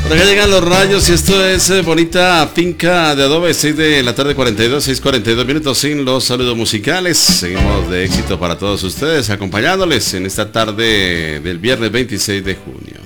Por acá llegan los rayos y esto es bonita finca de adobe, 6 de la tarde 42, 6:42 minutos sin los saludos musicales. Seguimos de éxito para todos ustedes, acompañándoles en esta tarde del viernes 26 de junio.